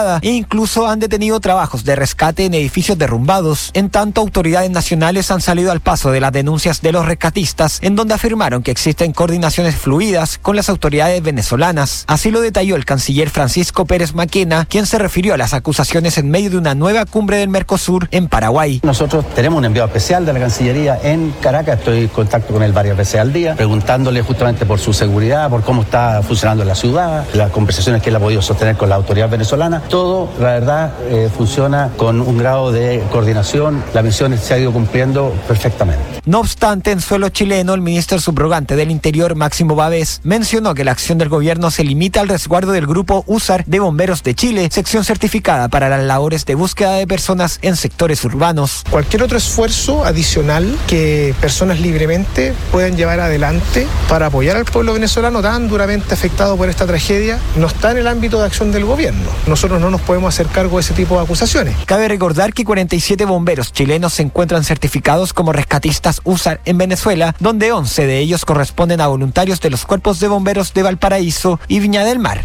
e incluso han detenido trabajos de rescate en edificios derrumbados. En tanto, autoridades nacionales han salido al paso de las denuncias de los rescatistas, en donde afirmaron que existen coordinaciones fluidas con las autoridades venezolanas. Así lo detalló el canciller Francisco Pérez Maquena, quien se refirió a las acusaciones en medio de una nueva cumbre del Mercosur en Paraguay. Nosotros tenemos un enviado especial de la Cancillería en Caracas, estoy en contacto con él varias veces al día, preguntándole justamente por su seguridad, por cómo está funcionando la ciudad, las conversaciones que él ha podido sostener con la autoridad venezolana. Todo, la verdad, funciona con un grado de coordinación. La misión se ha ido cumpliendo perfectamente. No obstante, en suelo chileno, el ministro subrogante del Interior, Máximo Báez, mencionó que la acción del gobierno se limita al resguardo del grupo USAR de Bomberos de Chile, sección certificada para las labores de búsqueda de personas en sectores urbanos. Cualquier otro esfuerzo adicional que personas libremente puedan llevar adelante para apoyar al pueblo venezolano tan duramente afectado por esta tragedia no está en el ámbito de acción del gobierno. Nosotros no nos podemos hacer cargo de ese tipo de acusaciones. Cabe recordar que 47 bomberos chilenos se encuentran certificados como rescatistas USAR en Venezuela, donde 11 de ellos corresponden a voluntarios de los cuerpos de bomberos de Valparaíso y Viña del Mar.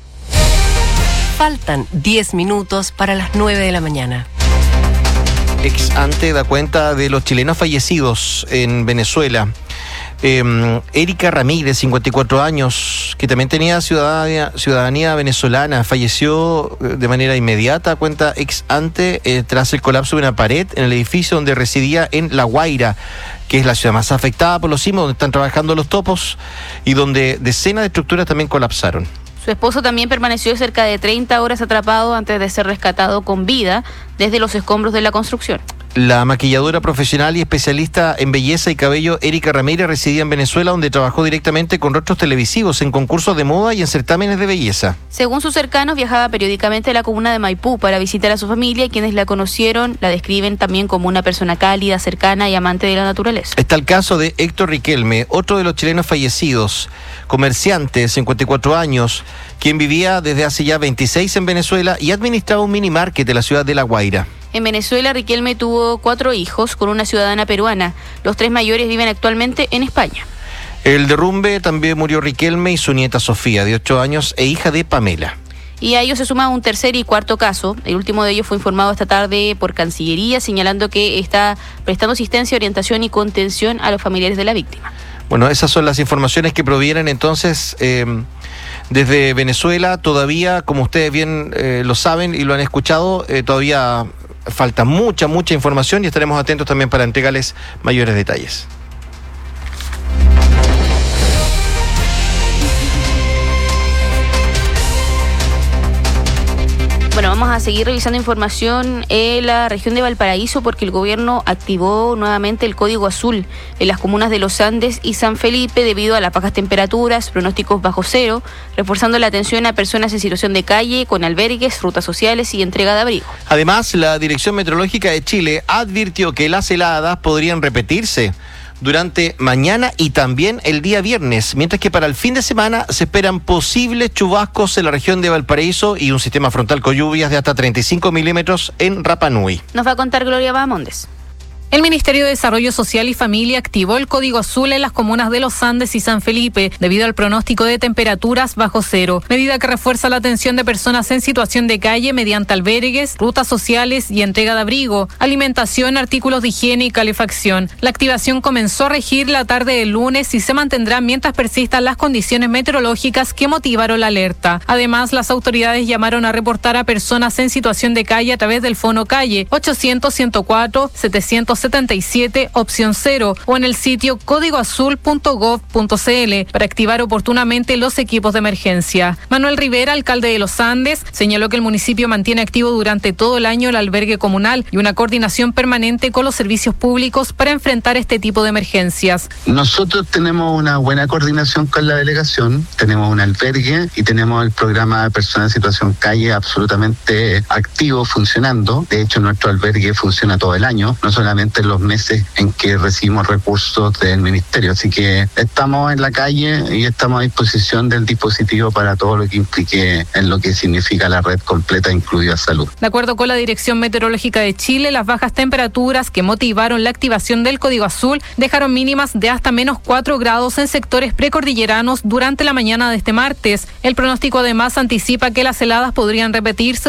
Faltan 10 minutos para las 9 de la mañana. Ex ante da cuenta de los chilenos fallecidos en Venezuela. Erika Ramírez, 54 años, que también tenía ciudadanía venezolana, falleció de manera inmediata, cuenta ex ante, tras el colapso de una pared en el edificio donde residía en La Guaira, que es la ciudad más afectada por los sismos, donde están trabajando los topos y donde decenas de estructuras también colapsaron. Su esposo también permaneció cerca de 30 horas atrapado antes de ser rescatado con vida desde los escombros de la construcción. La maquilladora profesional y especialista en belleza y cabello Erika Ramírez residía en Venezuela, donde trabajó directamente con rostros televisivos en concursos de moda y en certámenes de belleza. Según sus cercanos, viajaba periódicamente a la comuna de Maipú para visitar a su familia, y quienes la conocieron la describen también como una persona cálida, cercana y amante de la naturaleza. Está el caso de Héctor Riquelme, otro de los chilenos fallecidos, comerciante, 54 años, quien vivía desde hace ya 26 en Venezuela y administraba un mini market de la ciudad de La Guaira. En Venezuela, Riquelme tuvo 4 hijos con una ciudadana peruana. Los 3 mayores viven actualmente en España. El derrumbe también murió Riquelme y su nieta Sofía, de 8 años e hija de Pamela. Y a ellos se suma un tercer y cuarto caso. El último de ellos fue informado esta tarde por Cancillería, señalando que está prestando asistencia, orientación y contención a los familiares de la víctima. Bueno, esas son las informaciones que provienen entonces desde Venezuela. Todavía, como ustedes bien lo saben y lo han escuchado, todavía falta mucha información y estaremos atentos también para entregarles mayores detalles. Bueno, vamos a seguir revisando información en la región de Valparaíso, porque el gobierno activó nuevamente el código azul en las comunas de Los Andes y San Felipe debido a las bajas temperaturas, pronósticos bajo cero, reforzando la atención a personas en situación de calle, con albergues, rutas sociales y entrega de abrigo. Además, la Dirección Meteorológica de Chile advirtió que las heladas podrían repetirse durante mañana y también el día viernes, mientras que para el fin de semana se esperan posibles chubascos en la región de Valparaíso y un sistema frontal con lluvias de hasta 35 milímetros en Rapa Nui. Nos va a contar Gloria Bahamondes. El Ministerio de Desarrollo Social y Familia activó el código azul en las comunas de Los Andes y San Felipe debido al pronóstico de temperaturas bajo cero, medida que refuerza la atención de personas en situación de calle mediante albergues, rutas sociales y entrega de abrigo, alimentación, artículos de higiene y calefacción. La activación comenzó a regir la tarde del lunes y se mantendrá mientras persistan las condiciones meteorológicas que motivaron la alerta. Además, las autoridades llamaron a reportar a personas en situación de calle a través del Fono Calle 800-104-777 opción 0 o en el sitio códigoazul.gov.cl para activar oportunamente los equipos de emergencia. Manuel Rivera, alcalde de Los Andes, señaló que el municipio mantiene activo durante todo el año el albergue comunal y una coordinación permanente con los servicios públicos para enfrentar este tipo de emergencias. Nosotros tenemos una buena coordinación con la delegación, tenemos un albergue y tenemos el programa de personas en situación calle absolutamente activo, funcionando. De hecho, nuestro albergue funciona todo el año, no solamente en los meses en que recibimos recursos del ministerio. Así que estamos en la calle y estamos a disposición del dispositivo para todo lo que implique en lo que significa la red completa, incluida salud. De acuerdo con la Dirección Meteorológica de Chile, las bajas temperaturas que motivaron la activación del código azul dejaron mínimas de hasta -4 grados en sectores precordilleranos durante la mañana de este martes. El pronóstico además anticipa que las heladas podrían repetirse